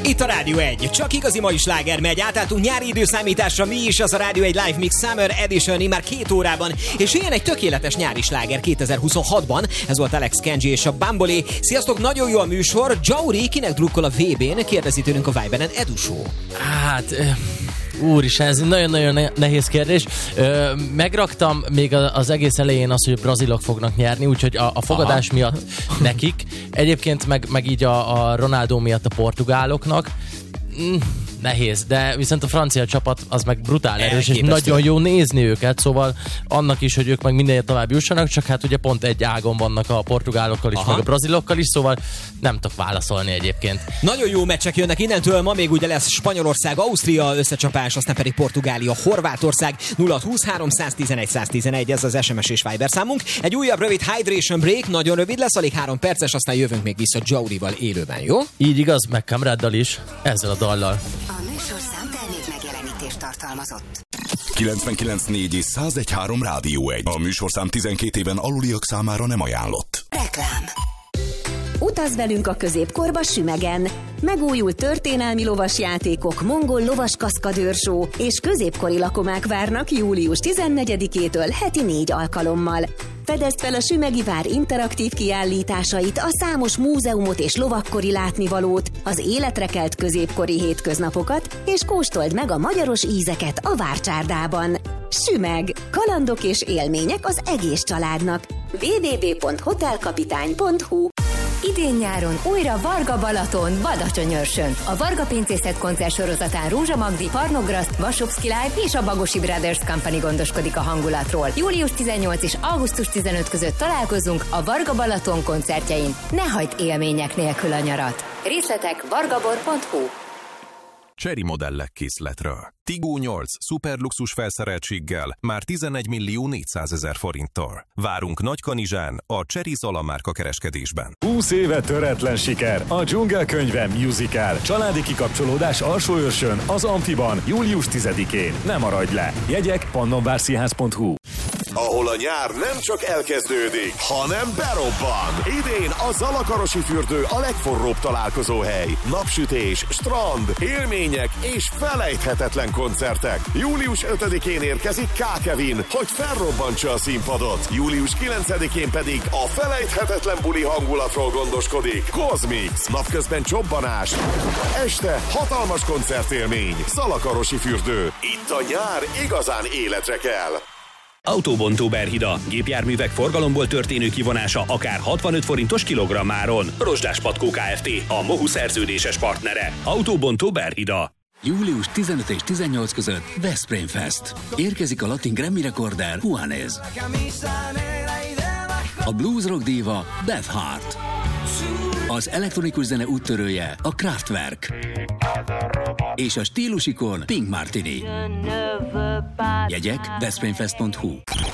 Itt a Rádió 1. Csak igazi mai sláger megy. Átálltunk nyári időszámításra, mi is az a Rádió 1 Live Mix Summer Edition már 2 órában, és ilyen egy tökéletes nyári sláger 2026-ban. Ez volt Alex Kenji és a Bambolé. Sziasztok, nagyon jó a műsor. Jauri, kinek drukkol a VB-n? Kérdezi tőlünk a Viberen Edusó. Hát... Úristen, ez nagyon-nagyon nehéz kérdés. Megraktam még az egész elején azt, hogy a brazilok fognak nyerni, úgyhogy a fogadás miatt nekik. Egyébként meg így a Ronaldo miatt a portugáloknak. Nehéz, de viszont a francia csapat az meg brutál erős, és nagyon jó nézni őket, szóval annak is, hogy ők meg mindenért tovább jussanak, csak hát ugye pont egy ágon vannak a portugálokkal is, meg a brazilokkal is, szóval nem tudok válaszolni egyébként. Nagyon jó meccsek jönnek innentől, ma még ugye lesz Spanyolország, Ausztria összecsapás, aztán pedig Portugália, Horvátország. 0-20 311 111, ez az SMS és Viber számunk. Egy újabb rövid hydration break, nagyon rövid lesz, alig 3 perces, aztán jövünk még vissza Jaurival élőben, jó? Így igaz, meg Kamráddal is, ezzel a dallal. A műsorszám termék megjelenítést tartalmazott. 99.4 és 101.3 Rádió 1. A műsorszám 12 éven aluliak számára nem ajánlott. Reklám. Utazz velünk a középkorba Sümegen. Megújult történelmi lovasjátékok, mongol lovaskaszkadőrshow és középkori lakomák várnak július 14-től heti 4 alkalommal. Fedezd fel a Sümegi Vár interaktív kiállításait, a számos múzeumot és lovakkori látnivalót, az életre kelt középkori hétköznapokat, és kóstold meg a magyaros ízeket a Várcsárdában. Sümeg. Kalandok és élmények az egész családnak. www.hotelkapitány.hu. Idén-nyáron újra Varga Balaton, Badacsonyörsön. A Varga Pincészet koncert sorozatán Rózsa Magdi, Parnograszt, Vasovszki Live és a Bagosi Brothers Company gondoskodik a hangulatról. Július 18 és augusztus 15 között találkozunk a Varga Balaton koncertjein. Ne hagyd élmények nélkül a nyarat. Részletek vargabor.hu. Chery modellek készletről. Tiggo 8 szuperluxus felszereltséggel már 11.400.000 forinttal. Várunk Nagykanizsán a Chery Zala márka kereskedésben. 20 éve töretlen siker. A Dzsungelkönyve musical. Családi kikapcsolódás Alsóőrsön, az Amfiban, július 10-én. Ne maradj le! Jegyek pannonvárszínház.hu. Ahol a nyár nem csak elkezdődik, hanem berobban. Idén a Zalakarosi fürdő a legforróbb találkozóhely. Napsütés, strand, élmények és felejthetetlen koncertek. Július 5-én érkezik K. Kevin, hogy felrobbantsa a színpadot. Július 9-én pedig a felejthetetlen buli hangulatról gondoskodik Cosmix. Napközben csobbanás, este hatalmas koncertélmény. Zalakarosi fürdő. Itt a nyár igazán életre kell. Autóbontó Berhida. Gépjárművek forgalomból történő kivonása akár 65 forintos kilogrammáron. Rozsdás Patkó Kft. A MOHU szerződéses partnere. Autóbontó Berhida. Július 15 és 18 között Veszprém Fest. Érkezik a latin Grammy rekorder Juanes. A blues rock diva Beth Hart. Az elektronikus zene úttörője a Kraftwerk. És a stílusikon Pink Martini. Jegyek veszprémfest.hu.